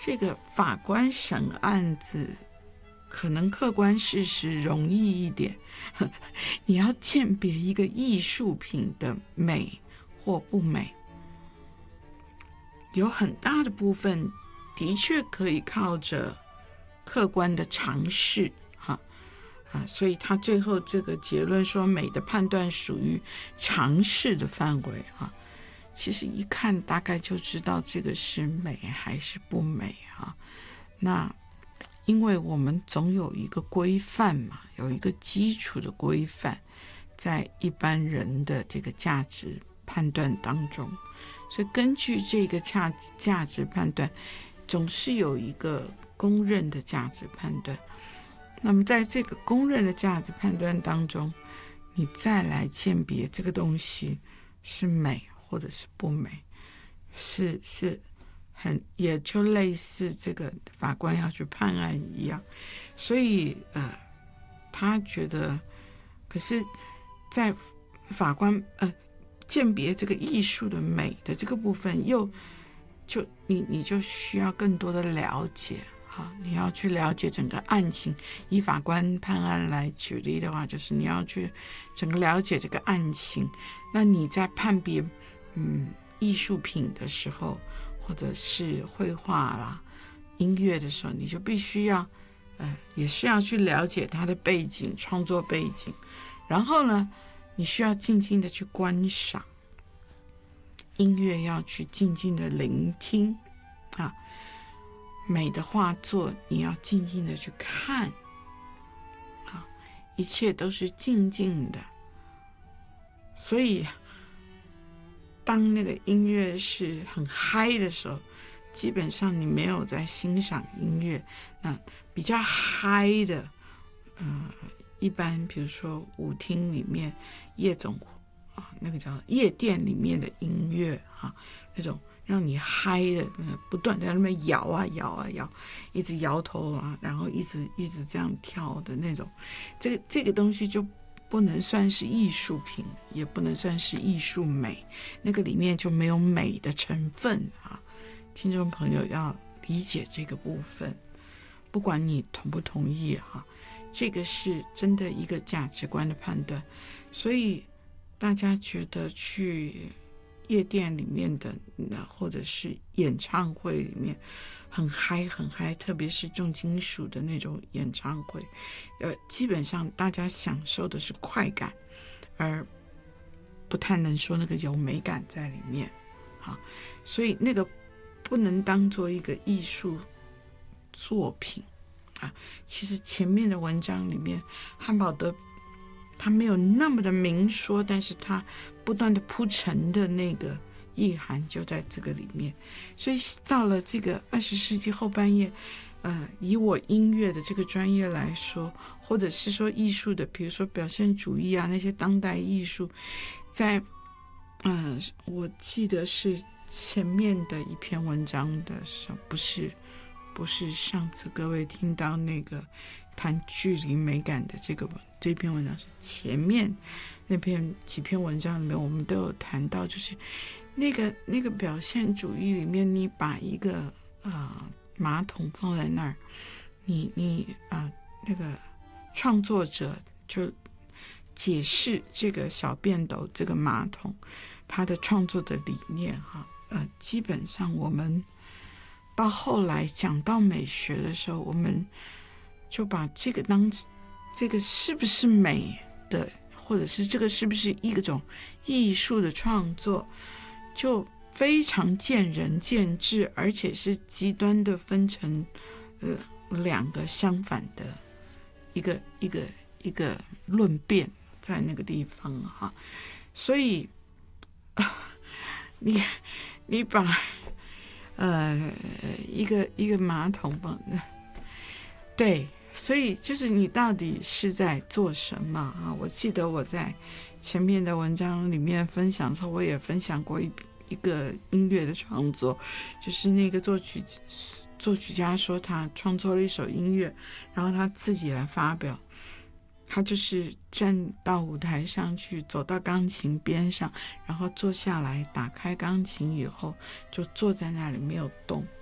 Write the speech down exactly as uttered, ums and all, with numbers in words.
这个法官审案子可能客观事实容易一点，你要鉴别一个艺术品的美或不美，有很大的部分的确可以靠着客观的尝试哈啊，所以他最后这个结论说美的判断属于尝试的范围哈，其实一看大概就知道这个是美还是不美哈。那因为我们总有一个规范嘛，有一个基础的规范在一般人的这个价值判断当中，所以根据这个价价值判断总是有一个公认的价值判断，那么在这个公认的价值判断当中，你再来鉴别这个东西是美或者是不美，是是很也就类似这个法官要去判案一样。所以呃，他觉得，可是在法官呃鉴别这个艺术的美的这个部分，又就你你就需要更多的了解。好，你要去了解整个案情，以法官判案来举例的话，就是你要去整个了解这个案情，那你在判别嗯艺术品的时候，或者是绘画啦、音乐的时候，你就必须要呃也是要去了解它的背景、创作背景，然后呢，你需要静静的去观赏，音乐要去静静的聆听啊。美的画作你要静静的去看啊，一切都是静静的。所以当那个音乐是很嗨的时候，基本上你没有在欣赏音乐。那比较嗨的呃，一般比如说舞厅里面夜总啊，那个叫夜店里面的音乐啊，那种让你嗨的，不断在那边摇啊摇啊摇，一直摇头啊，然后一直一直这样跳的那种，这个这个东西就不能算是艺术品，也不能算是艺术美，那个里面就没有美的成分啊。听众朋友要理解这个部分，不管你同不同意哈，这个是真的一个价值观的判断。所以大家觉得去夜店里面的或者是演唱会里面很嗨很嗨，特别是重金属的那种演唱会，呃，基本上大家享受的是快感，而不太能说那个有美感在里面啊，所以那个不能当做一个艺术作品啊。其实前面的文章里面，汉堡德他没有那么的明说，但是他不断的铺陈的那个意涵就在这个里面。所以到了这个二十世纪后半叶，呃，以我音乐的这个专业来说，或者是说艺术的，比如说表现主义啊，那些当代艺术，在呃，我记得是前面的一篇文章的时候，不是不是上次各位听到那个谈距离美感的这个这篇文章，是前面那篇几篇文章里面我们都有谈到，就是那个那个表现主义里面，你把一个呃马桶放在那儿，你你啊、呃、那个创作者就解释这个小便斗这个马桶它的创作的理念哈，呃，基本上我们到后来讲到美学的时候，我们就把这个当这个是不是美的，或者是这个是不是一种艺术的创作，就非常见仁见智，而且是极端的分成呃两个相反的一个一个一个论辩在那个地方哈。所以、呃、你你把呃一个一个马桶放对，所以就是你到底是在做什么啊？我记得我在前面的文章里面分享的时候，我也分享过一一个音乐的创作，就是那个作曲作曲家说他创作了一首音乐，然后他自己来发表，他就是站到舞台上去，走到钢琴边上，然后坐下来，打开钢琴以后就坐在那里没有动